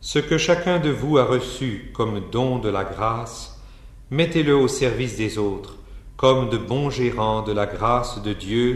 Ce que chacun de vous a reçu comme don de la grâce, mettez-le au service des autres, comme de bons gérants de la grâce de Dieu